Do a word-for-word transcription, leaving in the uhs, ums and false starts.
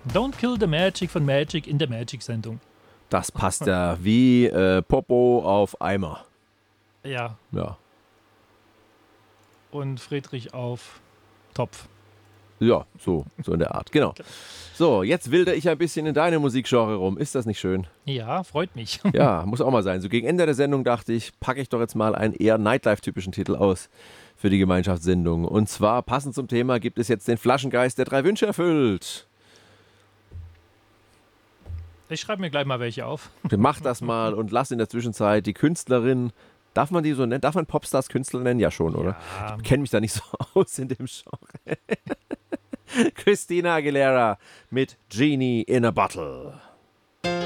Don't Kill the Magic von Magic in der Magic-Sendung. Das passt ja wie äh, Popo auf Eimer. Ja. Ja. Und Friedrich auf Topf. Ja, so, so in der Art, genau. So, jetzt wilder ich ein bisschen in deine Musikgenre rum. Ist das nicht schön? Ja, freut mich. Ja, muss auch mal sein. So gegen Ende der Sendung dachte ich, packe ich doch jetzt mal einen eher Nightlife-typischen Titel aus für die Gemeinschaftssendung. Und zwar, passend zum Thema, gibt es jetzt den Flaschengeist, der drei Wünsche erfüllt. Ich schreibe mir gleich mal welche auf. Mach das mal und lass in der Zwischenzeit die Künstlerin, darf man die so nennen? Darf man Popstars Künstler nennen? Ja schon, oder? Ja. Ich kenne mich da nicht so aus in dem Genre. Christina Aguilera mit Genie in a Bottle.